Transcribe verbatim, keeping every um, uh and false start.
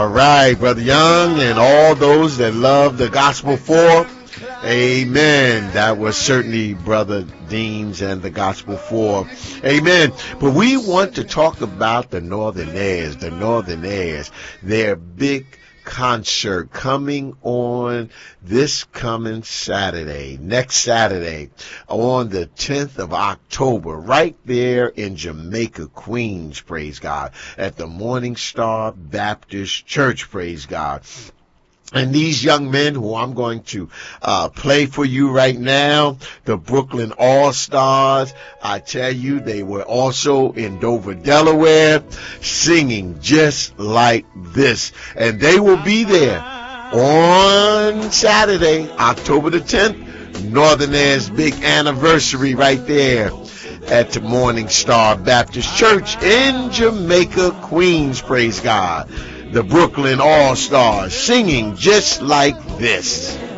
All right, Brother Young and all those that love the Gospel for, amen. That was certainly Brother Deems and the Gospel for, amen. But we want to talk about the Northernaires, the Northernaires, their big concert coming on this coming Saturday, next Saturday, on the tenth of October, right there in Jamaica, Queens, praise God, at the Morning Star Baptist Church, praise God. And these young men who I'm going to uh play for you right now, the Brooklyn All-Stars, I tell you, they were also in Dover, Delaware, singing just like this. And they will be there on Saturday, October the tenth, Northernaire's big anniversary right there at the Morning Star Baptist Church in Jamaica, Queens, praise God. The Brooklyn All-Stars singing just like this.